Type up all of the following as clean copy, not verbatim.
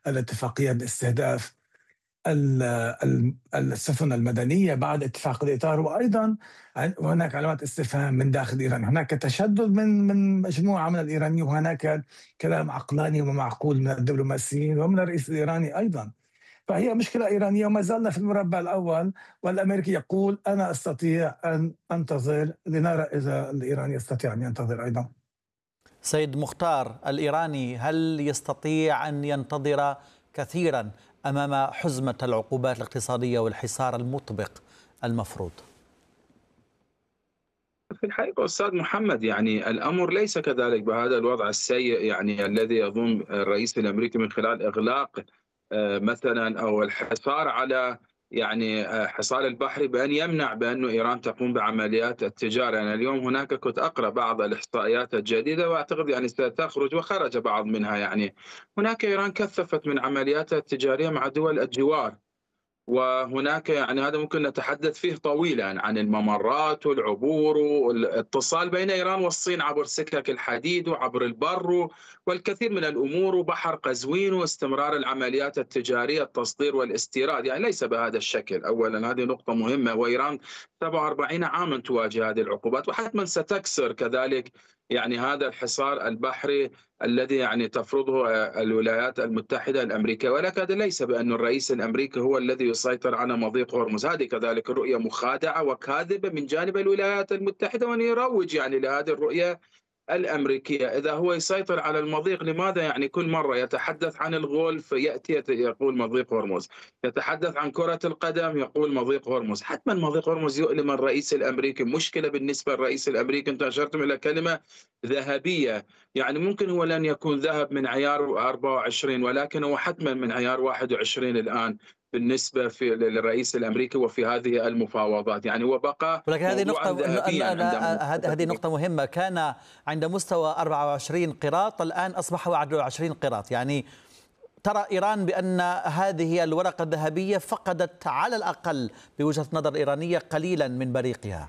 الاتفاقية باستهداف السفن المدنية بعد اتفاق الإطار. وأيضا هناك علامات استفهام من داخل إيران، هناك تشدد من مجموعة من الإيرانيين، وهناك كلام عقلاني ومعقول من الدبلوماسيين ومن الرئيس الإيراني أيضا. فهي مشكلة إيرانية وما زالنا في المربع الأول، والأمريكي يقول أنا أستطيع أن أنتظر لنرى إذا الإيراني يستطيع أن ينتظر أيضا. سيد مختار، الإيراني هل يستطيع أن ينتظر كثيرا أمام حزمة العقوبات الاقتصادية والحصار المطبق المفروض؟ في الحقيقة أستاذ محمد، يعني الأمر ليس كذلك بهذا الوضع السيء يعني الذي يضم الرئيس الأمريكي من خلال إغلاق مثلا أو الحصار على يعني حصار البحري بأن يمنع بأن إيران تقوم بعمليات التجارة. يعني اليوم هناك كنت أقرأ بعض الإحصائيات الجديدة وأعتقد يعني ستخرج وخرج بعض منها، يعني هناك إيران كثفت من عملياتها التجارية مع دول الجوار، وهناك يعني هذا ممكن نتحدث فيه طويلا عن الممرات والعبور والاتصال بين إيران والصين عبر سكك الحديد وعبر البر والكثير من الأمور وبحر قزوين واستمرار العمليات التجارية التصدير والاستيراد. يعني ليس بهذا الشكل. أولا هذه نقطة مهمة، وإيران 47 عاما تواجه هذه العقوبات وحتما ستكسر كذلك يعني هذا الحصار البحري الذي يعني تفرضه الولايات المتحدة الأمريكية. ولكن هذا ليس بأن الرئيس الأمريكي هو الذي يسيطر على مضيق هرمز، هذه كذلك الرؤية مخادعة وكاذبة من جانب الولايات المتحدة، وأن يروج يعني لهذه الرؤية الأمريكية. إذا هو يسيطر على المضيق، لماذا يعني كل مرة يتحدث عن الغولف يأتي يقول مضيق هرمز، يتحدث عن كرة القدم يقول مضيق هرمز؟ حتما مضيق هرمز يؤلم الرئيس الأمريكي. مشكلة بالنسبة للرئيس الأمريكي، أنت أشرتم إلى كلمة ذهبية، يعني ممكن هو لن يكون ذهب من عيار 24، ولكن هو حتما من عيار 21 الآن بالنسبة للرئيس الأمريكي وفي هذه المفاوضات. يعني وبقى ولكن هذه هذه نقطة نقطة مهمة. كان عند مستوى 24 قيراط، الآن أصبح 21 قيراط. يعني ترى إيران بأن هذه الورقة الذهبية فقدت على الأقل بوجهة نظر إيرانية قليلا من بريقها.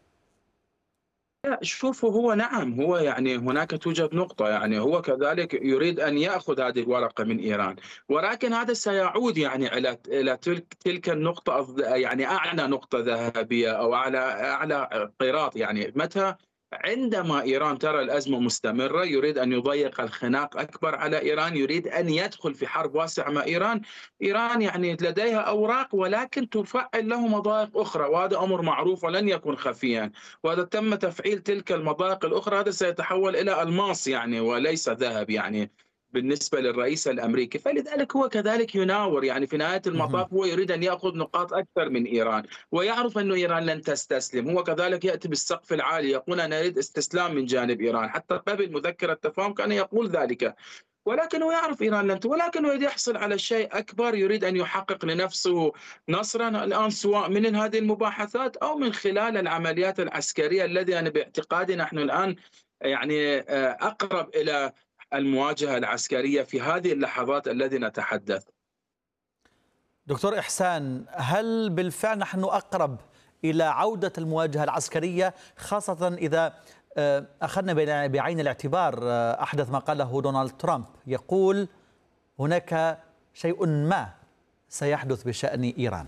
شوفوا، هو نعم، هو يعني هناك توجد نقطة، يعني هو كذلك يريد أن يأخذ هذه الورقة من إيران، ولكن هذا سيعود يعني إلى تلك النقطة، يعني أعلى نقطة ذهبية أو أعلى قيراط. يعني متى؟ عندما إيران ترى الأزمة مستمرة، يريد أن يضيق الخناق أكبر على إيران، يريد أن يدخل في حرب واسعة مع إيران. إيران يعني لديها أوراق ولكن تفعل له مضايق أخرى، وهذا أمر معروف ولن يكون خفيا. وإذا تم تفعيل تلك المضايق الأخرى، هذا سيتحول إلى ألماس يعني وليس ذهب يعني بالنسبة للرئيس الأمريكي. فلذلك هو كذلك يناور، يعني في نهاية المطاف هو يريد أن يأخذ نقاط أكثر من إيران، ويعرف أن إيران لن تستسلم. هو كذلك يأتي بالسقف العالي، يقول أنا أريد استسلام من جانب إيران. حتى قبل مذكرة التفاهم كان يقول ذلك، ولكنه يعرف إيران لن، ولكنه يريد يحصل على شيء أكبر، يريد أن يحقق لنفسه نصرا الآن، سواء من هذه المباحثات أو من خلال العمليات العسكرية، الذي أنا باعتقادي نحن الآن يعني أقرب إلى المواجهة العسكرية في هذه اللحظات التي نتحدث. دكتور إحسان، هل بالفعل نحن أقرب إلى عودة المواجهة العسكرية، خاصة إذا أخذنا بعين الاعتبار أحدث ما قاله دونالد ترامب، يقول هناك شيء ما سيحدث بشأن إيران؟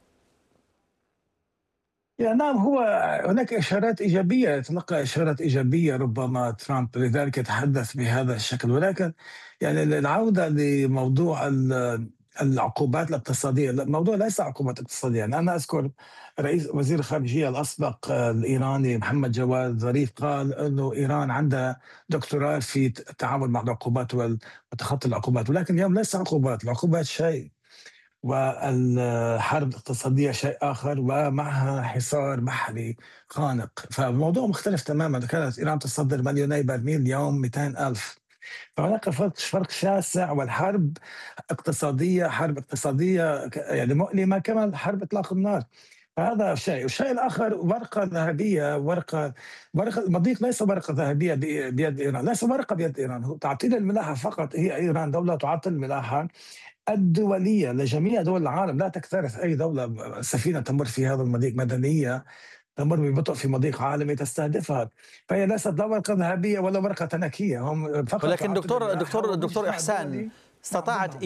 يعني نعم، هو هناك إشارات إيجابية، يتلقى إشارات إيجابية ربما ترامب، لذلك يتحدث بهذا الشكل. ولكن يعني العودة لموضوع العقوبات الاقتصادية، الموضوع ليس عقوبات اقتصادية. يعني أنا أذكر وزير الخارجية الأسبق الإيراني محمد جواد ظريف قال أنه إيران عندها دكتوراه في التعامل مع العقوبات وتخطي العقوبات، ولكن اليوم ليس عقوبات، العقوبات شيء والحرب الاقتصادية شيء آخر، ومعها حصار بحري خانق. فالموضوع مختلف تماما. كانت إيران تصدر مليوني برميل، اليوم 200,000. فهناك فرق شاسع، والحرب اقتصادية، حرب اقتصادية يعني مؤلمة، كما حرب إطلاق النار. فهذا شيء. والشيء الآخر ورقة ذهبية، ورقة المضيق ليس ورقة ذهبية بيد إيران، ليس ورقة بيد إيران، هو تعطيل الملاحة فقط. هي إيران دولة تعطل الملاحة الدولية لجميع دول العالم، لا تكترث أي دولة سفينة تمر في هذا المضيق مدنية تمر ببطء في مضيق عالمي تستهدفها. فهي ليست لا ورقة ذهبية ولا ورقة تنكية، هم فقط. ولكن دكتور إحسان، استطاعت